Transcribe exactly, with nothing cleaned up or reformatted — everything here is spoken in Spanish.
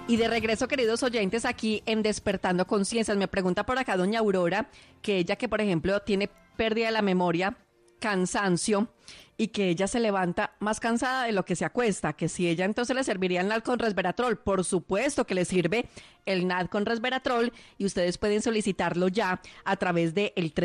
Y de regreso, queridos oyentes, aquí en Despertando Conciencias, me pregunta por acá doña Aurora, que ella que, por ejemplo, tiene pérdida de la memoria, cansancio, y que ella se levanta más cansada de lo que se acuesta, que si ella entonces le serviría el N A D con resveratrol. Por supuesto que le sirve el N A D con resveratrol, y ustedes pueden solicitarlo ya a través de el